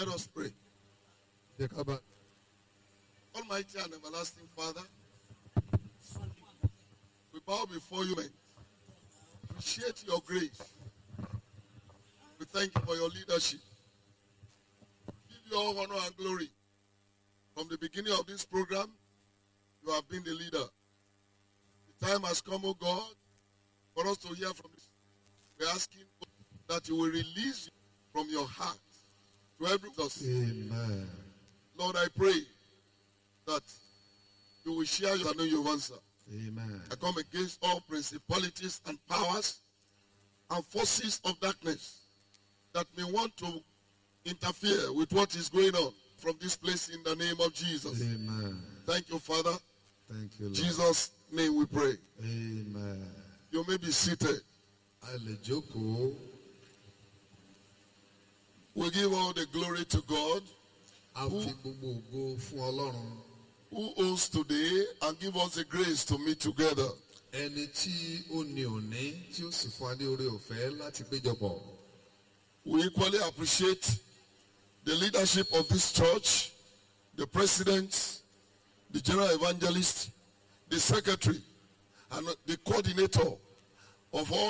Let us pray. Almighty and everlasting Father, we bow before you, man. Appreciate your grace. We thank you for your leadership. Give you all honor and glory. From the beginning of this program, you have been the leader. The time has come, O God, for us to hear from you. We're asking that you will release from your heart to every person. Amen. Lord, I pray that you will share your know your answer. Amen. I come against all principalities and powers and forces of darkness that may want to interfere with what is going on from this place in the name of Jesus. Amen. Thank you, Father. Thank you, Lord. Jesus' name we pray. Amen. You may be seated. Alejoko. We give all the glory to God who owns today and give us the grace to meet together. We equally appreciate the leadership of this church, the president, the general evangelist, the secretary, and the coordinator of all